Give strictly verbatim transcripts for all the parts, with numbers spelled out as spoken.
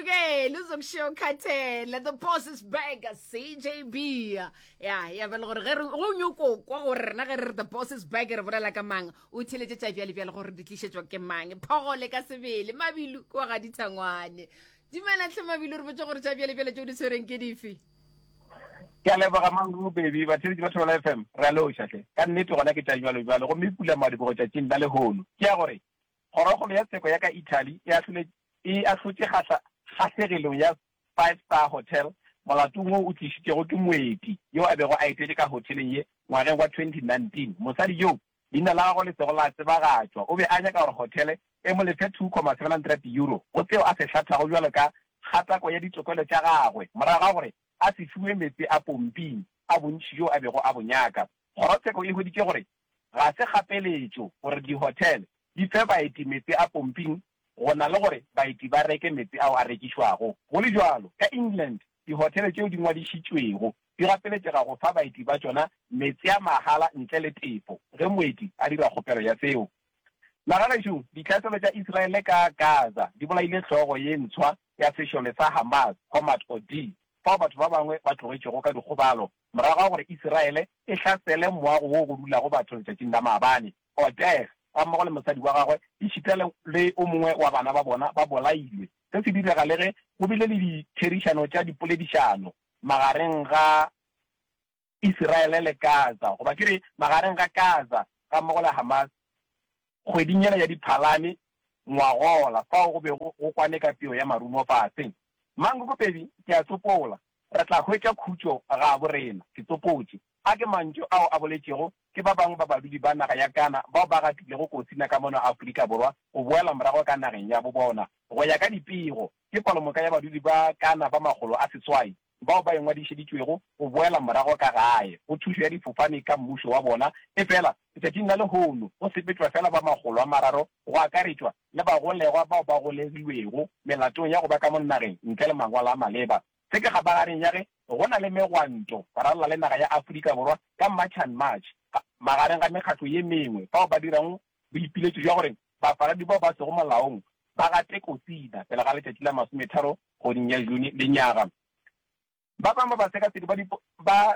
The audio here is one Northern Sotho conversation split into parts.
Sukela uzokushiya ukhathela the boss is back C J B ya ya bele gore ge go nyoko kwa gore rena ge re the boss is back re bolela ka mang o theletse tsa bjale bjale gore di tlisetswa ke mang phogole ka sebele mabilu kwa ga ditshangwane di mena tle mabilu re botse gore tsa bjale bjale tšo di tshwereng ke dife ke a leboga mangu baby ba tshedi ba thola F M ra lo shahle ka nnete gona ke tanywa lo jalo go mepula madi go tsa tšin le hono ke ya gore gorogolo ya tseko ya ka Italy ya hlole e a hlotse gasa gaserelo ya five star hotel molatung o tlisitse go ke moeti yo a bego a etetse ka hoteleng ye ngwageng wa twenty nineteen mosadi yo dina la go le tsego la tsebagatswa o be a nya ka gore hotel e mo lefe two point seven hundred euro o tseo a se hlatha go jwalo ka kgatako ya ditsokolo tša gagwe moraga gore a se fiwe metsi a pomping a bontši yo a bego a bonyaka kgorotseko e hweditše gore ga se gapeletšo gore di-hotel di fe baeti metsi a pomping go na le gore baeti ba reke metsi ao a rekišwago go le jalo ka England dihotele tšeo di ngwadišitšwego di gapeletšega go fa baeti ba tšona metsi a mahala ntle le tefo ge moeti a dira kgopelo ya seo naganašong ditlhatselo tša Israele ka Gaza di bolaile hlogo ye ntshwa ya sešole sa Hamas Hamad Odi fa batho ba bangwe ba tlogetšego ka dikgobalo morago gore Israele e hlasele moago wo go dulago batho letšatšing la maabane Odeh a mmogo le mosadi wa gagwe e šitele le o mongwe wa bana ba bona ba bolailwe se se direga le ge go bile le ditherišano tša dipoledišano magareng ga Israele le Gaza goba ke re magareng ga Gaza ka mmogo le Hamas kgwedinyana ya diphalane ngwagola fa go be go kwane ka peo ya marumo fatshe mango go pedi ke a tsopola re tla hwetša khutšo ga borena ke tsopotše a ke mantšo ao a boletšego ke ba bangwe ba badudi ba naga ya Ghana bao ba gatilego kotsina ka mono Afrika Borwa go boela morago ka nageng ya bobona go ya ka dipego ke palomoka ya badudi ba Ghana ba magolo a setswai bao ba engwadišeditšwego go boela morago ka gae go thušo ya difofane ka mmušo wa bona e fela letšatšing la lehono go sepetšwa fela ba magolo a mararo go akaretšwa le bagolegwa bao ba golegilwego melatong ya go ba ka mo nageng ntle le mangwalo a maleba se ke gabagareng ya ge go na le megwanto faralla le naga ya Afrika Borwa ka March and March magareng ga mekgatlo ye mengwe bao ba dirang boipiletšo jwa gore bafaradi bao ba sego molaong ba gate kotsina pele ga letšatši la masometharo kgoding ya June lenyaga ba bangwe ba sekaseki ba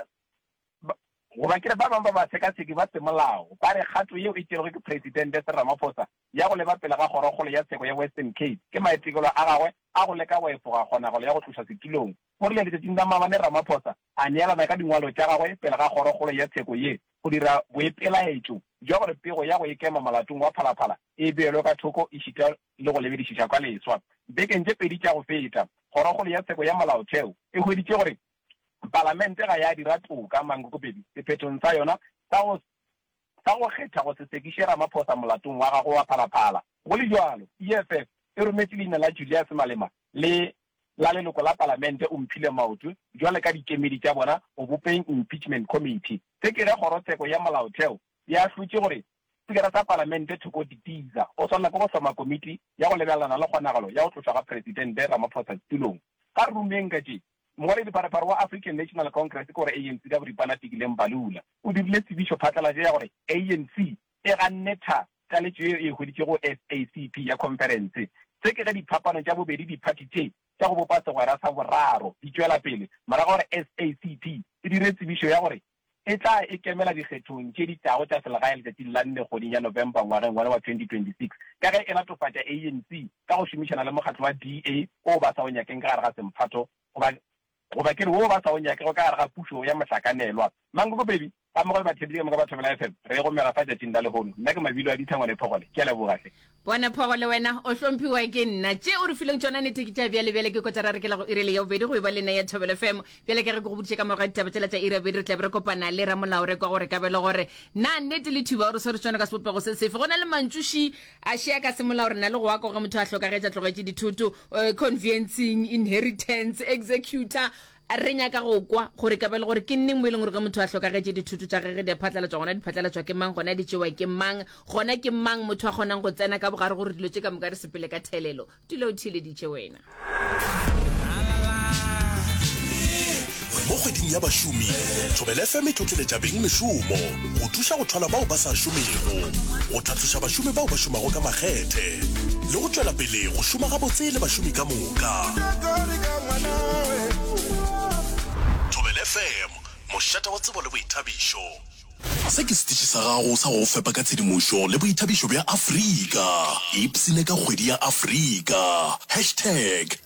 goba kere ba bangwe ba ba sekaseki ba semolao ba re kgato yeo e tšerego ke presidente Cyril Ramaphosa ya go leba pele ga kgorokgolo ya tsheko ya Western Cape ke maetekelo a gagwe a go leka go efoga kgonagalo ya go tloša setulong go rile letšatšing la maabane Ramaphosa a neelana ka dingwalo tša gagwe pele ga kgorokgolo ya tsheko ye go dira boepelaetšo jwa gore pego ya go ekema molatong wa phalaphala e beelwe ka thoko e šita le go lebedišiša ka leswa bekeng tše pedi tša go feta kgorokgolo ya tsheko ya molaotheo e hweditše gore palamente ga ya dira toka mangokopedi sephetong sa yona sa go kgetha go se sekiše Ramaphosa molatong wa gago wa phalaphala go le jalo E F F e rometse leina la Julius Malema le la leloko la palamente o mphile maoto jwale ka dikemedi tša bona go bopeng impeachment committee se ke re kgorotsheko ya molaotheo ya hlotše gore sekera sa palamente thoko ditiza o swanela ke go hloma komiti ya go lebelana le kgonagalo ya go tlošwa ga presidente Ramaphosa setulong ka rumeng ka tše mongwaledi pharepare wa African National Congress ke gore A N C ka boripana tikileng balula o dirile tsebišo phatlalatšo ya gore A N C e ganne tha taletšo e e hweditšego S A C P ya conference se ke ge diphapano tša bobedi diphati tše tša go bopa segwera sa boraro di tšwela pele morago gore S A C P e dire tsebišo ya gore e tla e kemela dikgethong tše ditšago tša selegae letšatšing la nne kgoding ya November ngwageng ngwane wa twenty twenty-six ka ge e latofatša A N C ka go šomišana le mokgatlo wa D A o ba sa o nyakeng ka gare ga semphato goba ke re wo ba sa o nyakego ka gare ga pušo ya mohlakanelwa mangoko baby ka mogo le bathebile ka moka batho bela F M re go mera fa tšatšing la lehono nna ke mabilo a dithangwane phogole ke a lebogahle bona phogole wena o hlomphiwa ke nna tše o re fileng tšona nnete ke tša bjale-bjale ke kotara re ke la go irele ya bobedi go eba le nna ya Thobela F M bjale ke re ke go boditše ka moga ditaba tšela tša ira bedi re tla be re kopana le ramolao re kwa gore ka bele gore na nnete le thuba gore se re tšona ka sepopego se sefe go na le mantšuši a šea ka semolao re na le go waka gore motho a hlokagetša tlogetše dithuto conveyancing inheritance executor re nyaka go kwa gore ka bele gore ke nneng mo e leng gore ka motho a hlokagetše dithuto tša gege di a phatlalatšwa gona di phatlalatšwa ke mang gona di tšewa ke mang gona ke mang motho a kgonang go tsena ka bogare gore dilo tše ka moka re sepele ka thelelo dilo o theleditše wena mo kgweding ya bašomi Thobela F M e tlotleletša beng mešomo go thuša go thola bao ba sa šomego go tlhatloša bašomi bao ba šomago ka makgethe le go tšwela pele go šoma gabotse le bašomi ka moka. Thobela F M, mošata wa tsebo le boithabišo. Se ke setiši sa gago sa go fepa ka tshedimošo le boithabišo bja Afrika. Ipsene ka kgwedi ya Afrika. Hashtag